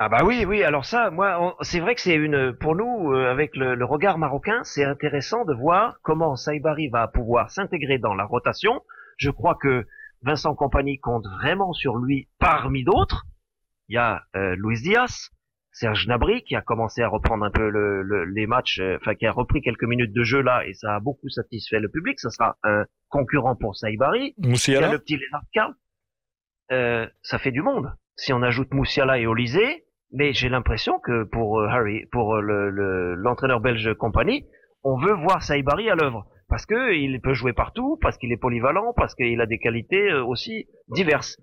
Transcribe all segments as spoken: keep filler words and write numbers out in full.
Ah bah oui, oui. Alors ça, moi, on- c'est vrai que c'est une, pour nous, euh, avec le, le regard marocain, c'est intéressant de voir comment Saibari va pouvoir s'intégrer dans la rotation. Je crois que Vincent Kompany compte vraiment sur lui parmi d'autres. Il y a euh, Luis Diaz, Serge Gnabry qui a commencé à reprendre un peu le, le- les matchs, euh, enfin qui a repris quelques minutes de jeu là et ça a beaucoup satisfait le public. Ça sera un concurrent pour Saibari. Il y a Moussiala? le petit Lénard Carl. Euh, ça fait du monde. Si on ajoute Moussiala et Olysée, mais j'ai l'impression que pour euh, Harry, pour euh, le, le- l'entraîneur belge Compagnie, on veut voir Saibari à l'œuvre parce que il peut jouer partout, parce qu'il est polyvalent, parce qu'il a des qualités euh, aussi diverses.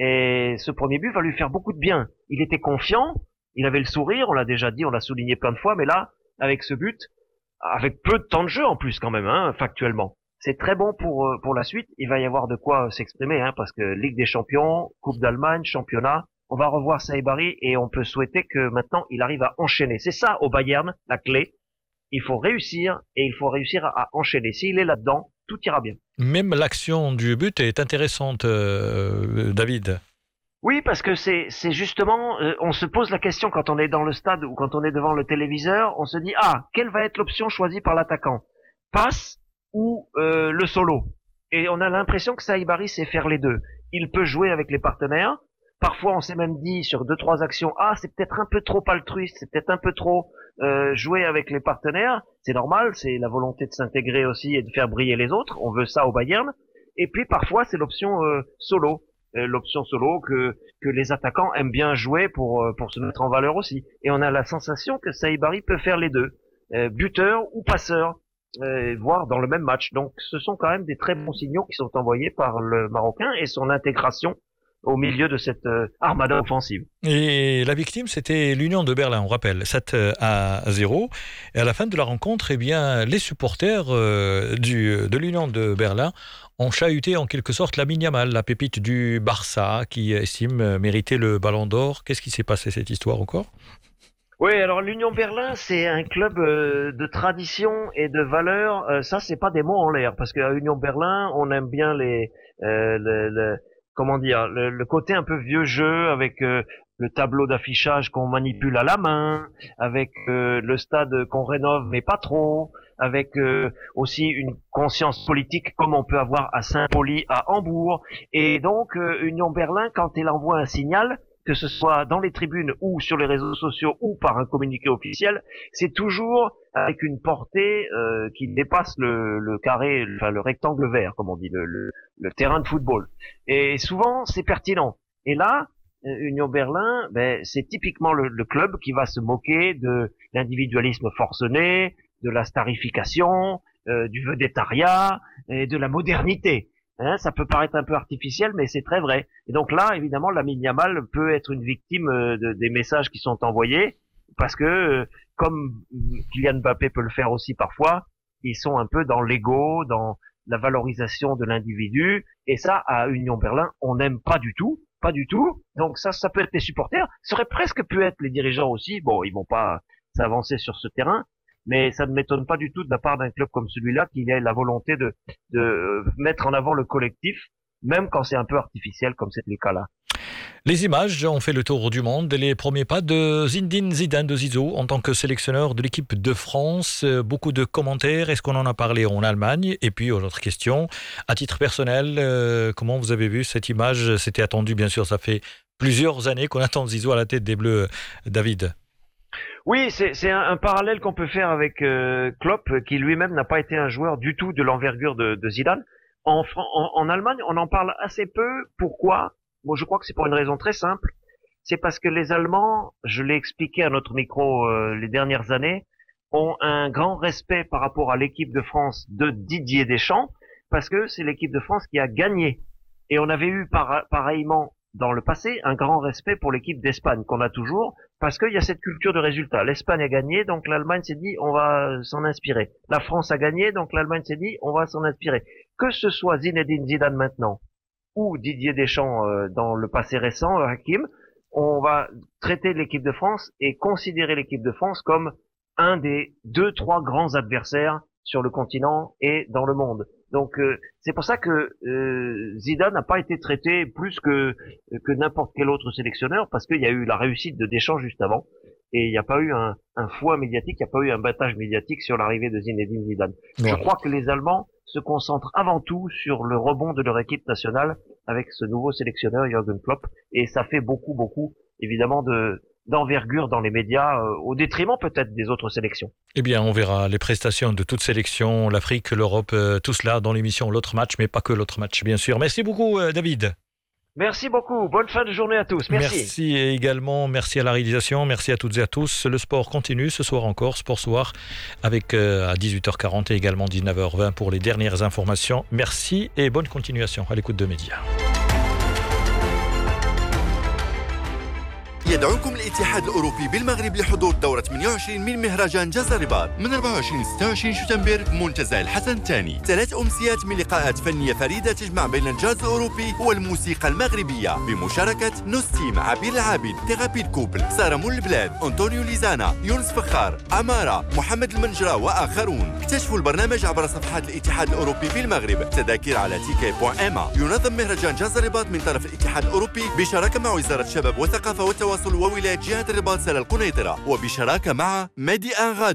Et ce premier but va lui faire beaucoup de bien. Il était confiant, il avait le sourire, on l'a déjà dit, on l'a souligné plein de fois, mais là, avec ce but, avec peu de temps de jeu en plus quand même, hein, factuellement. C'est très bon pour euh, pour la suite. Il va y avoir de quoi s'exprimer, hein, parce que Ligue des Champions, Coupe d'Allemagne, Championnat, on va revoir Saibari et on peut souhaiter que maintenant il arrive à enchaîner. C'est ça au Bayern la clé. Il faut réussir et il faut réussir à, à enchaîner. S'il est là-dedans, tout ira bien. Même l'action du but est intéressante, euh, David. Oui, parce que c'est c'est justement, euh, on se pose la question quand on est dans le stade ou quand on est devant le téléviseur, on se dit ah quelle va être l'option choisie par l'attaquant, passe ou euh, le solo. Et on a l'impression que Saibari sait faire les deux. Il peut jouer avec les partenaires. Parfois, on s'est même dit sur deux trois actions ah c'est peut-être un peu trop altruiste, c'est peut-être un peu trop euh, jouer avec les partenaires. C'est normal, c'est la volonté de s'intégrer aussi et de faire briller les autres. On veut ça au Bayern. Et puis parfois c'est l'option euh, solo euh, l'option solo que que les attaquants aiment bien jouer pour euh, pour se mettre en valeur aussi. Et on a la sensation que Saibari peut faire les deux, euh, buteur ou passeur, euh, voire dans le même match. Donc ce sont quand même des très bons signaux qui sont envoyés par le Marocain et son intégration au milieu de cette euh, armada offensive. Et la victime, c'était l'Union de Berlin, on rappelle, sept à zéro. Et à la fin de la rencontre, eh bien, les supporters euh, du, de l'Union de Berlin ont chahuté en quelque sorte Lamine Yamal, la pépite du Barça, qui estime mériter le Ballon d'Or. Qu'est-ce qui s'est passé cette histoire encore? Oui, alors l'Union Berlin, c'est un club euh, de tradition et de valeurs. Euh, ça, c'est pas des mots en l'air, parce qu'à Union Berlin, on aime bien les, euh, le, le- comment dire, le, le côté un peu vieux jeu avec euh, le tableau d'affichage qu'on manipule à la main, avec euh, le stade qu'on rénove mais pas trop, avec euh, aussi une conscience politique comme on peut avoir à Saint-Pauli, à Hambourg. Et donc, euh, Union Berlin, quand elle envoie un signal, que ce soit dans les tribunes ou sur les réseaux sociaux ou par un communiqué officiel, c'est toujours avec une portée euh, qui dépasse le, le carré, enfin le rectangle vert, comme on dit, le, le, le terrain de football. Et souvent, c'est pertinent. Et là, euh, Union Berlin, ben, c'est typiquement le, le club qui va se moquer de l'individualisme forcené, de la starification, euh, du vedettariat et de la modernité. Hein, ça peut paraître un peu artificiel, mais c'est très vrai. Et donc là, évidemment, Lamine Yamal peut être une victime euh, de, des messages qui sont envoyés, parce que, euh, comme Kylian Mbappé peut le faire aussi parfois, ils sont un peu dans l'ego, dans la valorisation de l'individu, et ça, à Union Berlin, on n'aime pas du tout, pas du tout. Donc ça, ça peut être les supporters, ça aurait presque pu être les dirigeants aussi. Bon, ils vont pas s'avancer sur ce terrain, mais ça ne m'étonne pas du tout de la part d'un club comme celui-là qu'il ait la volonté de, de mettre en avant le collectif, même quand c'est un peu artificiel comme c'est le cas là. Les images ont fait le tour du monde. Les premiers pas de Zinedine Zidane de Zizou en tant que sélectionneur de l'équipe de France. Beaucoup de commentaires. Est-ce qu'on en a parlé en Allemagne? Et puis, autre question, à titre personnel, euh, comment vous avez vu cette image? C'était attendu, bien sûr. Ça fait plusieurs années qu'on attend Zizou à la tête des Bleus, David. Oui, c'est, c'est un, un parallèle qu'on peut faire avec euh, Klopp, qui lui-même n'a pas été un joueur du tout de l'envergure de, de Zidane. En, Fran- en, en Allemagne, on en parle assez peu. Pourquoi? Moi, je crois que c'est pour une raison très simple. C'est parce que les Allemands, je l'ai expliqué à notre micro euh, les dernières années, ont un grand respect par rapport à l'équipe de France de Didier Deschamps, parce que c'est l'équipe de France qui a gagné. Et on avait eu par, pareillement dans le passé un grand respect pour l'équipe d'Espagne qu'on a toujours, parce qu'il y a cette culture de résultat. L'Espagne a gagné, donc l'Allemagne s'est dit on va s'en inspirer. La France a gagné, donc l'Allemagne s'est dit on va s'en inspirer. Que ce soit Zinedine Zidane maintenant ou Didier Deschamps euh, dans le passé récent, Hakim, on va traiter l'équipe de France et considérer l'équipe de France comme un des deux, trois grands adversaires sur le continent et dans le monde. Donc euh, c'est pour ça que euh, Zidane n'a pas été traité plus que que n'importe quel autre sélectionneur, parce qu'il y a eu la réussite de Deschamps juste avant, et il n'y a pas eu un, un foie médiatique, il n'y a pas eu un battage médiatique sur l'arrivée de Zinedine Zidane. Voilà. Je crois que les Allemands se concentrent avant tout sur le rebond de leur équipe nationale avec ce nouveau sélectionneur Jürgen Klopp, et ça fait beaucoup, beaucoup, évidemment, de d'envergure dans les médias, euh, au détriment peut-être des autres sélections. Eh bien, on verra les prestations de toutes sélections, l'Afrique, l'Europe, euh, tout cela dans l'émission L'autre match, mais pas que l'autre match, bien sûr. Merci beaucoup, euh, David. Merci beaucoup. Bonne fin de journée à tous. Merci. Merci et également, merci à la réalisation, merci à toutes et à tous. Le sport continue ce soir encore, Sport Soir, avec euh, à dix-huit heures quarante et également dix-neuf heures vingt pour les dernières informations. Merci et bonne continuation à l'écoute de Média. يدعوكم الاتحاد الأوروبي بالمغرب لحضور دورة ثمانية وعشرين من مهرجان جزر الرباط من أربعة وعشرين ستة وعشرين شتنبر منتزه الحسن الثاني. ثلاث أمسيات من لقاءات فنية فريدة تجمع بين الجاز الأوروبي والموسيقى المغربية بمشاركة نوستيم، عبير العابد، تيرابيد كوبل، سارة مول البلاد، أنطونيو ليزانا، يونس فخار، أمارة، محمد المنجرة وآخرون. اكتشفوا البرنامج عبر صفحات الاتحاد الأوروبي بالمغرب. تذاكر على تيكي بوان إما. ينظم مهرجان جاز الرباط من طرف الاتحاد الأوروبي بشراكة مع وزارة الشباب والثقافة والتواصل وولاية جهة الرباط سلا القنيطرة وبشراكة مع ميدي أن